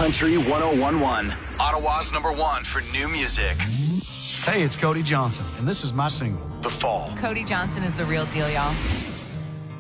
Country 101.1. Ottawa's #1 for new music. Hey, it's Cody Johnson, and this is my single, The Fall. Cody Johnson is the real deal, y'all.